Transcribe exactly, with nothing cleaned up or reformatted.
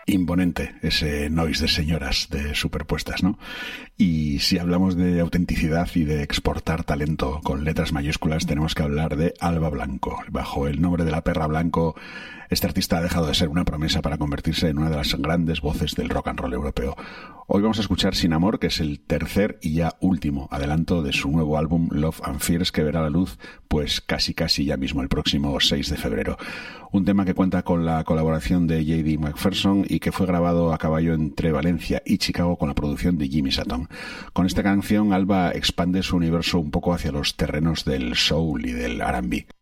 imponente ese noise de señoras de superpuestas, ¿no? Y si hablamos de autenticidad y de exportar talento con letras mayúsculas, tenemos que hablar de Alba Blanco. Bajo el nombre de la Perra Blanco, este artista ha dejado de ser una promesa para convertirse en una de las grandes voces del rock and roll europeo. Hoy vamos a escuchar Sin Amor, que es el tercer y ya último adelanto de su nuevo álbum Love and Fears, que verá la luz pues casi casi ya mismo el próximo seis de febrero. Un tema que cuenta con la colaboración de J D McPherson y que fue grabado a caballo entre Valencia y Chicago con la producción de Jimmy Sutton. Con esta canción Alba expande su universo un poco hacia los terrenos del soul y del R and B.